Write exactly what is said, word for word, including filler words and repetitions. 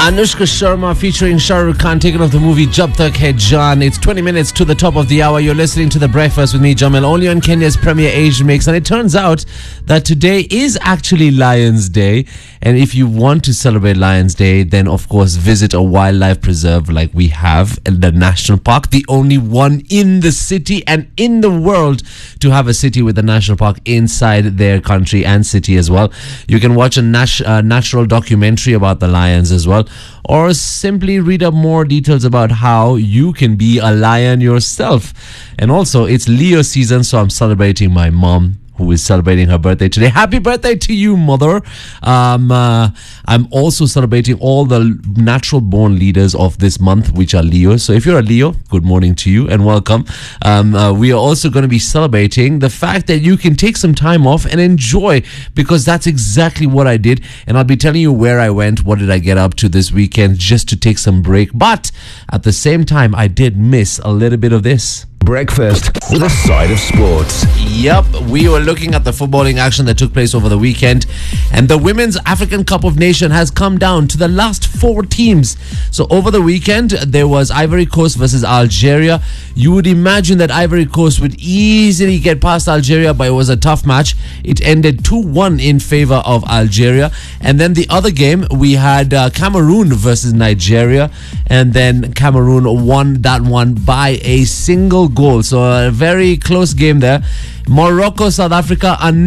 Anushka Sharma featuring Shah Rukh Khan, taken off the movie Jab Tak Hai Jaan. It's twenty minutes to the top of the hour. You're listening to The Breakfast with me, Jamil, only on Kenya's premier Asian mix. And it turns out that today is actually Lions Day. And if you want to celebrate Lions Day, then of course visit a wildlife preserve like we have in the national park, the only one in the city and in the world to have a city with a national park inside their country and city as well. You can watch a nat- uh, natural documentary about the lions as well, or simply read up more details about how you can be a lion yourself. And also, it's Leo season, so I'm celebrating my mom, who is celebrating her birthday today. Happy birthday to you, mother. Um, uh, I'm also celebrating all the natural born leaders of this month, which are Leos. So if you're a Leo, good morning to you and welcome. Um, uh, we are also going to be celebrating the fact that you can take some time off and enjoy, because that's exactly what I did. And I'll be telling you where I went, what did I get up to this weekend, just to take some break. But at the same time, I did miss a little bit of this. Breakfast with a side of sports. Yep, we were looking at the footballing action that took place over the weekend, and the Women's African Cup of Nations has come down to the last four teams. So over the weekend, there was Ivory Coast versus Algeria. You would imagine that Ivory Coast would easily get past Algeria, but it was a tough match. It ended two one in favor of Algeria. And then the other game, we had uh, Cameroon versus Nigeria, and then Cameroon won that one by a single goal. So a very close game there. Morocco, South Africa,